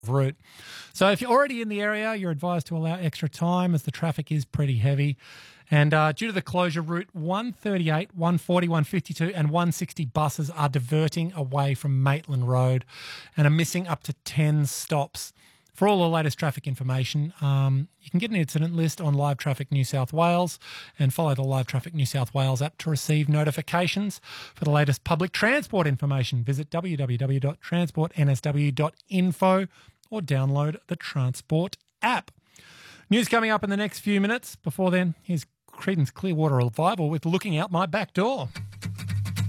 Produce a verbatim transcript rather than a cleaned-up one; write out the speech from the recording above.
route. So if you're already in the area, you're advised to allow extra time as the traffic is pretty heavy. And uh, due to the closure, route one thirty-eight, one forty, one fifty-two and one sixty buses are diverting away from Maitland Road and are missing up to ten stops. For all the latest traffic information, um, you can get an incident list on Live Traffic New South Wales and follow the Live Traffic New South Wales app to receive notifications. For the latest public transport information, visit w w w dot transport n s w dot info or download the Transport app. News coming up in the next few minutes. Before then, here's Creedence Clearwater Revival with Looking Out My Back Door.